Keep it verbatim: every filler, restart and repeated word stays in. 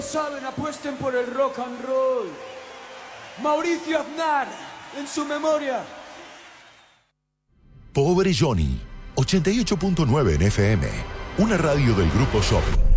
Saben, apuesten por el rock and roll. Mauricio Aznar, en su memoria. Pobre Johnny, ochenta y ocho punto nueve en F M, una radio del Grupo Shopping.